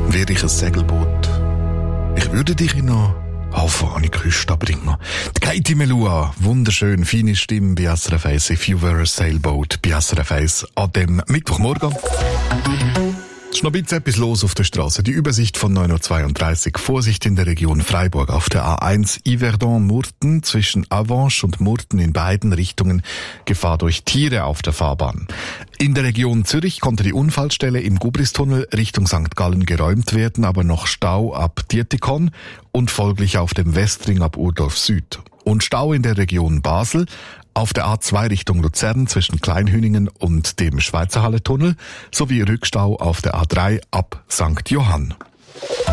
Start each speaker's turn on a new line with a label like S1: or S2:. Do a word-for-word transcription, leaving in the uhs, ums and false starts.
S1: wäre ich ein Segelboot. Ich würde dich in eine Hafen an die Küste bringen. Die Katie Melua, wunderschön, feine Stimme bei S R F eins. If you were a sailboat bei S R F eins an dem Mittwochmorgen. Es ist noch ein bisschen etwas los auf der Straße. Die Übersicht von neun Uhr zweiunddreißig. Vorsicht in der Region Freiburg auf der A eins Yverdon-Murten zwischen Avenches und Murten in beiden Richtungen. Gefahr durch Tiere auf der Fahrbahn. In der Region Zürich konnte die Unfallstelle im Gubristunnel Richtung Sankt Gallen geräumt werden, aber noch Stau ab Dietikon und folglich auf dem Westring ab Urdorf Süd. Und Stau in der Region Basel auf der A zwei Richtung Luzern zwischen Kleinhüningen und dem Schweizerhalle-Tunnel sowie Rückstau auf der A drei ab Sankt Johann.